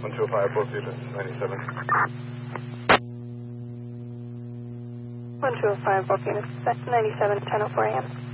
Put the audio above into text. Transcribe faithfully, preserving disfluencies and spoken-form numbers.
one two five, both units, ninety-seven. one two five, both units, ninety-seven, ten oh four a m